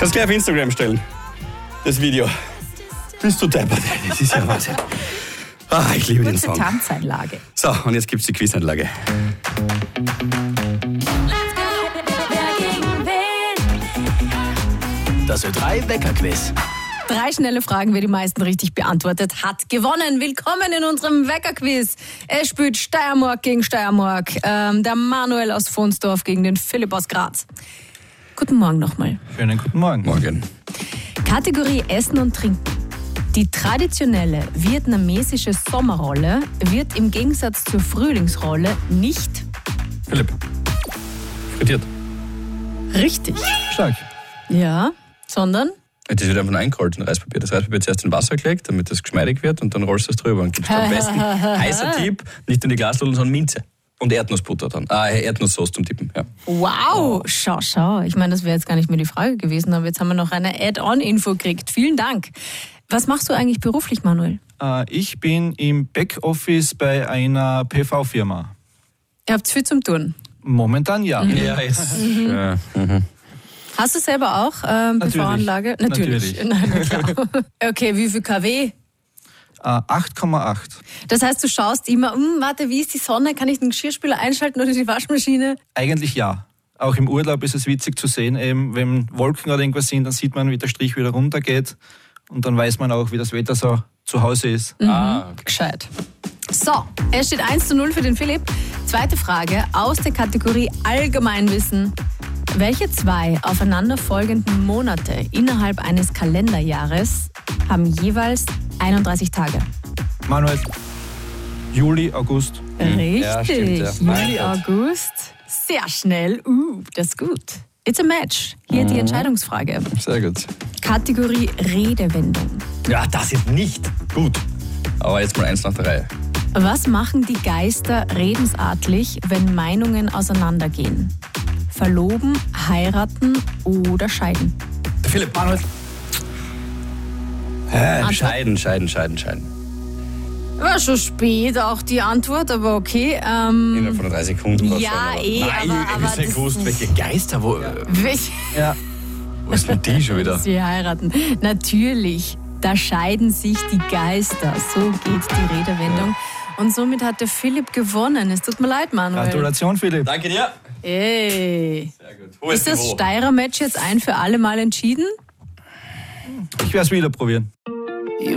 Kannst gleich auf Instagram stellen, das Video. Bist du deppert? Das ist ja Wahnsinn. Ich liebe den Song. Tanzeinlage. So, und jetzt gibt's die Quizeinlage. Das Ö3-Wecker-Quiz. 3 schnelle Fragen, wer die meisten richtig beantwortet hat, gewonnen. Willkommen in unserem Wecker-Quiz. Es spielt Steiermark gegen Steiermark. Der Manuel aus Vonsdorf gegen den Philipp aus Graz. Guten Morgen nochmal. Schönen guten Morgen. Morgen. Kategorie Essen und Trinken. Die traditionelle vietnamesische Sommerrolle wird im Gegensatz zur Frühlingsrolle nicht Philipp. Frittiert. richtig. Stark. Ja, sondern? Das wird einfach eingerollt in Reispapier. Das Reispapier zuerst in Wasser gelegt, damit das geschmeidig wird und dann rollst du es drüber. Und gibst am besten heißer Tipp, nicht in die Glasnudeln, sondern Minze. Und Erdnussbutter dann. Erdnusssoße zum Tippen, ja. Wow, schau. Ich meine, das wäre jetzt gar nicht mehr die Frage gewesen, aber jetzt haben wir noch eine Add-on-Info gekriegt. Vielen Dank. Was machst du eigentlich beruflich, Manuel? Ich bin im Backoffice bei einer PV-Firma. Ihr habt viel zum Tun. Momentan ja. Ja, ist. Hast du selber auch PV-Anlage? Natürlich. Nein, na klar. Okay, wie viel kW? 8,8. Das heißt, du schaust immer, warte, wie ist die Sonne? Kann ich den Geschirrspüler einschalten oder die Waschmaschine? Eigentlich ja. Auch im Urlaub ist es witzig zu sehen, eben, wenn Wolken oder irgendwas sind, dann sieht man, wie der Strich wieder runtergeht. Und dann weiß man auch, wie das Wetter so zu Hause ist. Okay. Gescheit. So, es steht 1:0 für den Philipp. Zweite Frage aus der Kategorie Allgemeinwissen. Welche 2 aufeinanderfolgenden Monate innerhalb eines Kalenderjahres haben jeweils 31 Tage? Manuel, Juli, August. Richtig, Ja, stimmt, ja. Mein Juli, Gott. August. Sehr schnell. Das ist gut. It's a match. Hier die Entscheidungsfrage. Sehr gut. Kategorie Redewendung. Ja, das ist nicht gut. Aber jetzt mal eins nach der Reihe. Was machen die Geister redensartlich, wenn Meinungen auseinandergehen? Verloben, heiraten oder scheiden? Der Philipp, Manuel. Scheiden. War schon spät auch die Antwort, aber okay. Innerhalb von 3 Sekunden. war's Ja, schon, eh, Nein, aber ich hätte nicht das gewusst, ist- welche Geister, wo Ja. ist denn die schon wieder? Sie heiraten. Natürlich, da scheiden sich die Geister. So geht die Redewendung. Und somit hat der Philipp gewonnen. Es tut mir leid, Manuel. Gratulation, Philipp. Danke dir. Ey. Sehr gut. Hohes Ist das Niveau. Steirer-Match jetzt ein für alle Mal entschieden? Ich werde es wieder probieren.